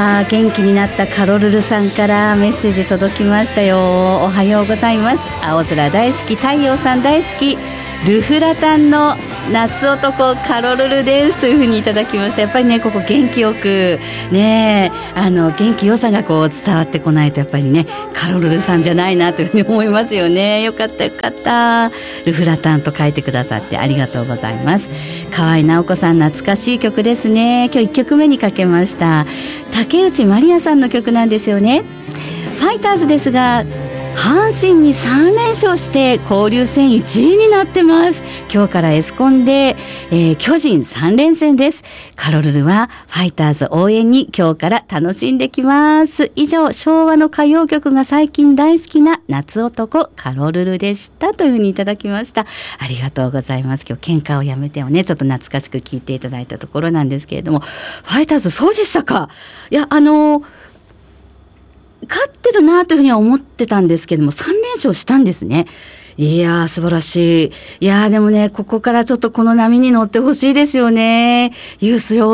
元気になったカロルルさんからメッセージ届きましたよ。おはようございます。青空大好き、太陽さん大好き、ルフラタンの夏男カロルルですというふうにいただきました。やっぱりね、ここ元気よくね、元気よさがこう伝わってこないとやっぱりね、カロルルさんじゃないなというふうに思いますよね。よかったよかった。ルフラタンと書いてくださってありがとうございます。河合直子さん、懐かしい曲ですね。今日1曲目にかけました。竹内まりやさんの曲なんですよね。ファイターズですが阪神に3連勝して交流戦1位になってます。今日からエスコンで、巨人3連戦です。カロルルはファイターズ応援に今日から楽しんできます。以上、昭和の歌謡曲が最近大好きな夏男カロルルでしたというふうにいただきました。ありがとうございます。今日喧嘩をやめてをね、ちょっと懐かしく聞いていただいたところなんですけれども、ファイターズそうでしたか。いや、勝ってるなというふうには思ってたんですけども、3連勝したんですね。いやー、素晴らしい。いやー、でもね、ここからちょっとこの波に乗ってほしいですよね。ユース